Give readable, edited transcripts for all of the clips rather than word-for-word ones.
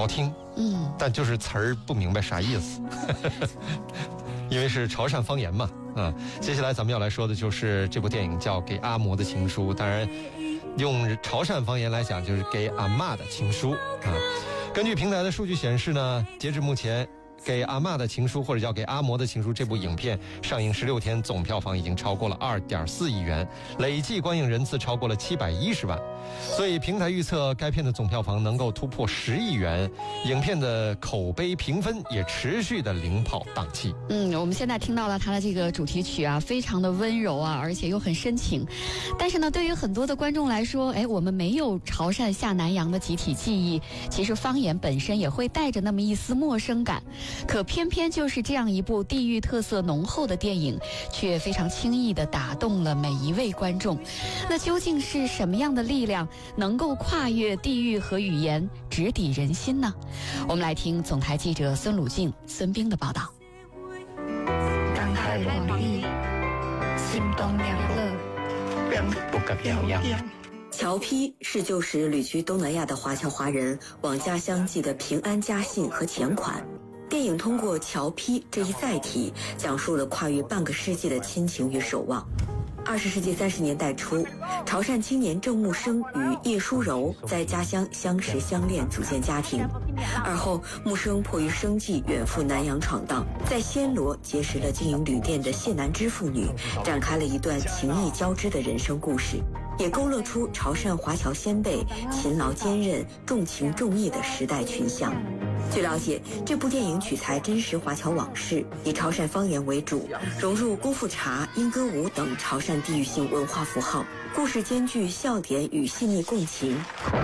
好听，但就是词儿不明白啥意思。因为是潮汕方言嘛，接下来咱们要来说的就是这部电影叫《给阿嬷的情书》，当然用潮汕方言来讲就是给阿嬷的情书啊。根据平台的数据显示呢，截至目前，给阿嬷的情书或者叫给阿嬷的情书这部影片上映16天，总票房已经超过了2.4亿元，累计观影人次超过了710万，所以平台预测该片的总票房能够突破10亿元，影片的口碑评分也持续的领跑档期。 我们现在听到了它的这个主题曲啊，非常的温柔啊，而且又很深情。但是呢，对于很多的观众来说，我们没有潮汕下南洋的集体记忆，其实方言本身也会带着那么一丝陌生感。可偏偏就是这样一部地域特色浓厚的电影，却非常轻易地打动了每一位观众。那究竟是什么样的力量能够跨越地域和语言，直抵人心呢？我们来听总台记者孙鲁静、孙冰的报道。 当海望你，心动两乐，不可表扬。 侨批是旧时旅居东南亚的华侨华人往家乡寄的平安家信和钱款。电影通过侨批这一载体，讲述了跨越半个世纪的亲情与守望。20世纪30年代初，潮汕青年郑木生与叶淑柔在家乡相识相恋，组建家庭。而后，木生迫于生计远赴南洋闯荡，在暹罗结识了经营旅店的谢南枝妇女，展开了一段情谊交织的人生故事，也勾勒出潮汕华侨先辈勤劳坚韧、重情重义的时代群像。据了解，这部电影取材真实华侨往事，以潮汕方言为主，融入功夫茶、莺歌舞等潮汕地域性文化符号，故事兼具笑点与细腻共情。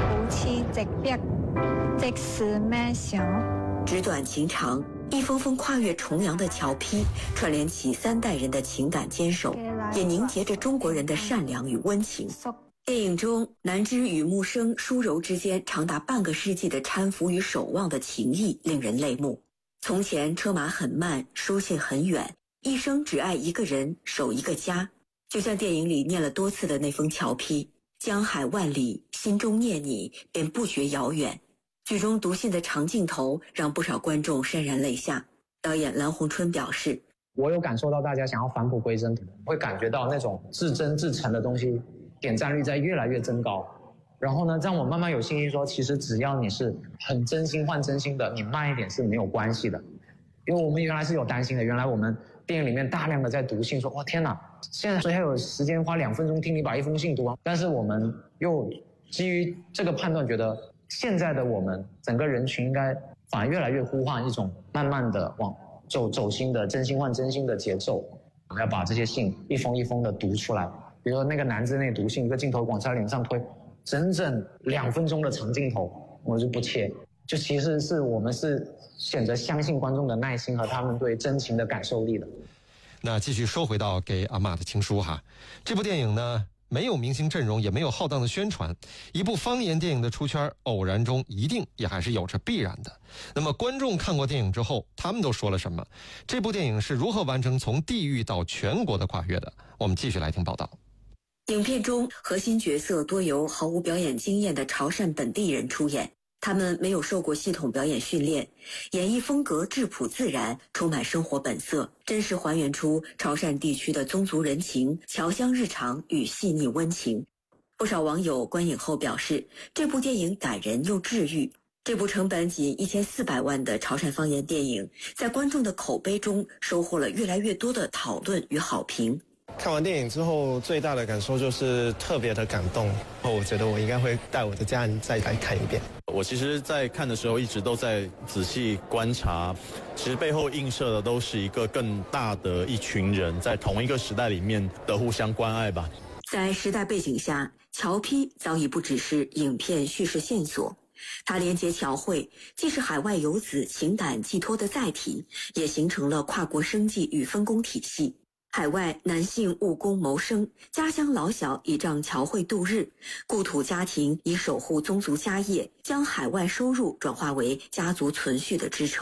纸短情长，一封封跨越重洋的侨批，串联起3代人的情感坚守，也凝结着中国人的善良与温情。电影中，南枝与木生、淑柔之间长达半个世纪的搀扶与守望的情谊令人泪目。从前车马很慢，书信很远，一生只爱一个人，守一个家。就像电影里念了多次的那封侨批：江海万里，心中念你，便不觉遥远。剧中读信的长镜头让不少观众潸然泪下。导演蓝洪春表示： 我有感受到大家想要返璞归真，会感觉到那种至真至诚的东西点赞率在越来越增高。然后呢，让我慢慢有信心说，其实只要你是很真心换真心的，你慢一点是没有关系的。因为我们原来是有担心的，原来我们电影里面大量的在读信，说哇天哪，现在谁还有时间花2分钟听你把一封信读完？但是我们又基于这个判断，觉得现在的我们整个人群应该反而越来越呼唤一种慢慢的往走心的真心换真心的节奏。我们要把这些信一封一封的读出来。比如说那个男子那读信，一个镜头往他脸上推，整整2分钟的长镜头，我就不切。就其实是我们是选择相信观众的耐心和他们对真情的感受力的。 那继续说回到给阿嬷的情书哈，这部电影呢没有明星阵容，也没有浩荡的宣传，一部方言电影的出圈，偶然中一定也还是有着必然的。那么观众看过电影之后，他们都说了什么？这部电影是如何完成从地域到全国的跨越的？我们继续来听报道。 影片中核心角色多由毫无表演经验的潮汕本地人出演，他们没有受过系统表演训练，演绎风格质朴自然，充满生活本色，真实还原出潮汕地区的宗族人情、侨乡日常与细腻温情。不少网友观影后表示，这部电影感人又治愈。这部成本仅1400万的潮汕方言电影，在观众的口碑中收获了越来越多的讨论与好评。 看完电影之后，最大的感受就是特别的感动。我觉得我应该会带我的家人再来看一遍。 我其实在看的时候一直都在仔细观察，其实背后映射的都是一个更大的一群人在同一个时代里面的互相关爱吧。 在时代背景下，侨批早已不只是影片叙事线索，它连接侨汇，既是海外游子情感寄托的载体，也形成了跨国生计与分工体系。海外男性务工谋生，家乡老小以仗侨汇度日，故土家庭以守护宗族家业，将海外收入转化为家族存续的支撑。